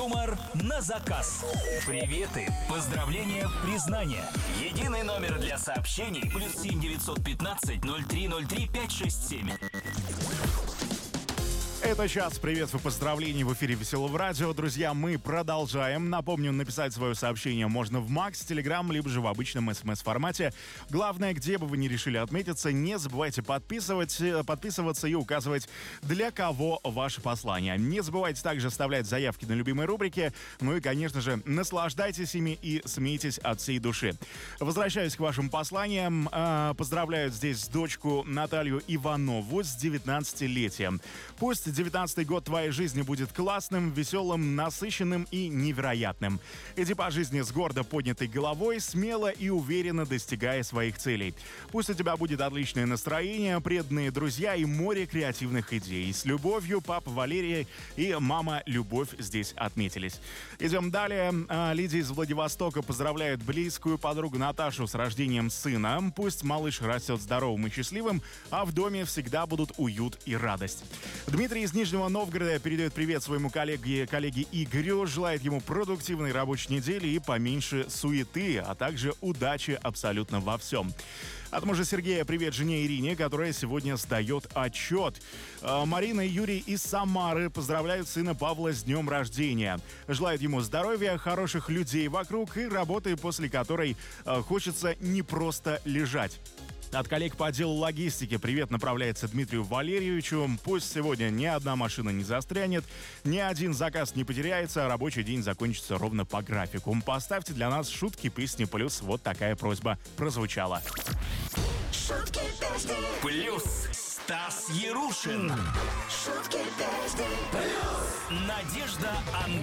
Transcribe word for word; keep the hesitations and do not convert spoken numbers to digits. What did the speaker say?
Юмор на заказ. Приветы, поздравления, признания. Единый номер для сообщений плюс семь девятьсот пятнадцать ноль три ноль три пять шесть семь. Это час приветств и поздравлений в эфире Веселого радио. Друзья, мы продолжаем. Напомню, написать свое сообщение можно в Макс, Телеграм, либо же в обычном смс-формате. Главное, где бы вы ни решили отметиться, не забывайте подписывать, подписываться и указывать, для кого ваше послание. Не забывайте также оставлять заявки на любимые рубрики. Ну и, конечно же, наслаждайтесь ими и смейтесь от всей души. Возвращаюсь к вашим посланиям. Поздравляю здесь дочку Наталью Иванову с девятнадцатилетием. Пусть девятнадцатый год твоей жизни будет классным, веселым, насыщенным и невероятным. Иди по жизни с гордо поднятой головой, смело и уверенно достигая своих целей. Пусть у тебя будет отличное настроение, преданные друзья и море креативных идей. С любовью, папа Валерия и мама Любовь здесь отметились. Идем далее. Лидия из Владивостока поздравляет близкую подругу Наташу с рождением сына. Пусть малыш растет здоровым и счастливым, а в доме всегда будут уют и радость. Дмитрий из Нижнего Новгорода передает привет своему коллеге, коллеге Игорю, желает ему продуктивной рабочей недели и поменьше суеты, а также удачи абсолютно во всем. От мужа Сергея привет жене Ирине, которая сегодня сдает отчет. Марина и Юрий из Самары поздравляют сына Павла с днем рождения. Желают ему здоровья, хороших людей вокруг и работы, после которой хочется не просто лежать. От коллег по отделу логистики привет направляется Дмитрию Валерьевичу. Пусть сегодня ни одна машина не застрянет, ни один заказ не потеряется, а рабочий день закончится ровно по графику. Поставьте для нас шутки, песни, плюс вот такая просьба прозвучала. Шутки, песни. Плюс Стас Ярушин. Шутки, песни. Плюс Надежда Андреевна.